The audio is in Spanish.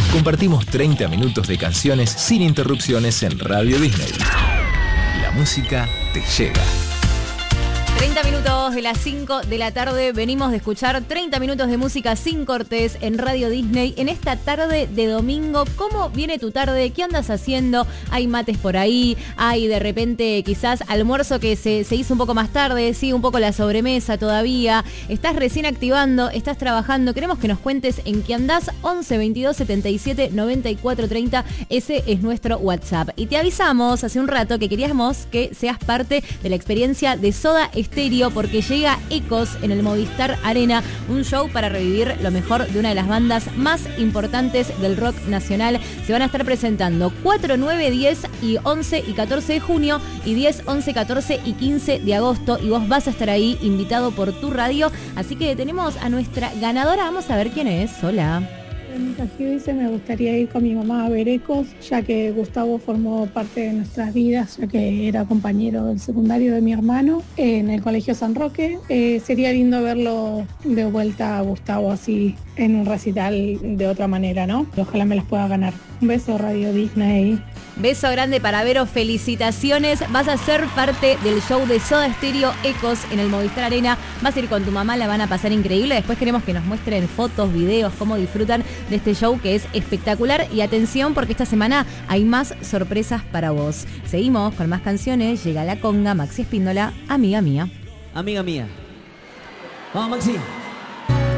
Compartimos 30 minutos de canciones sin interrupciones en Radio Disney. La música te llega. 30 minutos de las 5 de la tarde, venimos de escuchar 30 minutos de música sin cortes en Radio Disney en esta tarde de domingo. ¿Cómo viene tu tarde? ¿Qué andas haciendo? ¿Hay mates por ahí? ¿Hay de repente quizás almuerzo que se hizo un poco más tarde? Sí, un poco la sobremesa todavía. ¿Estás recién activando? ¿Estás trabajando? Queremos que nos cuentes en qué andás. 11 22 77 94 30. Ese es nuestro WhatsApp. Y te avisamos hace un rato que queríamos que seas parte de la experiencia de Soda Stereo, porque llega Ecos en el Movistar Arena, un show para revivir lo mejor de una de las bandas más importantes del rock nacional. Se van a estar presentando 4, 9, 10 y 11 y 14 de junio y 10, 11, 14 y 15 de agosto, y vos vas a estar ahí invitado por tu radio. Así que tenemos a nuestra ganadora, vamos a ver quién es. Hola. Aquí dice, me gustaría ir con mi mamá a ver Ecos, ya que Gustavo formó parte de nuestras vidas, ya que era compañero del secundario de mi hermano en el Colegio San Roque. Sería lindo verlo de vuelta a Gustavo así en un recital de otra manera, ¿no? Ojalá me las pueda ganar. Un beso, Radio Disney. Beso grande para Vero, felicitaciones. Vas a ser parte del show de Soda Stereo Ecos en el Movistar Arena. Vas a ir con tu mamá, la van a pasar increíble. Después queremos que nos muestren fotos, videos, cómo disfrutan de este show que es espectacular. Y atención, porque esta semana hay más sorpresas para vos. Seguimos con más canciones. Llega La Conga, Maxi Espíndola, Amiga Mía. Amiga Mía. Vamos, Maxi.